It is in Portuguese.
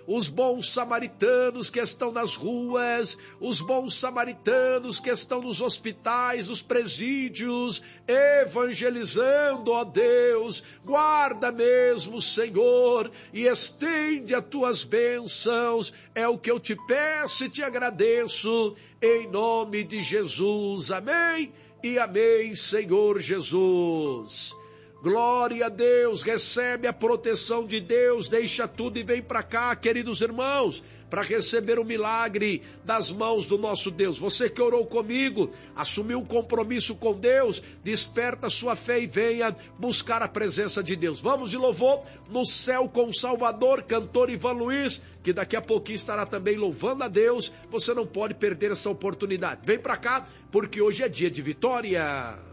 os bons samaritanos que estão nas ruas, os bons samaritanos que estão nos hospitais, nos presídios, evangelizando, ó Deus. Guarda mesmo, Senhor, e estende as tuas bênçãos. É o que eu te peço e te agradeço, em nome de Jesus. Amém e amém, Senhor Jesus. Glória a Deus, recebe a proteção de Deus, deixa tudo e vem para cá, queridos irmãos, para receber o milagre das mãos do nosso Deus. Você que orou comigo, assumiu um compromisso com Deus, desperta sua fé e venha buscar a presença de Deus. Vamos de louvor no céu com o Salvador, cantor Ivan Luiz, que daqui a pouquinho estará também louvando a Deus. Você não pode perder essa oportunidade. Vem para cá, porque hoje é dia de vitória.